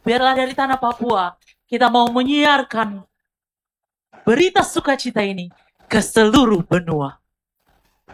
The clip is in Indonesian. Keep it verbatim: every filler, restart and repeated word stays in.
biarlah dari tanah Papua kita mau menyiarkan berita sukacita ini ke seluruh benua.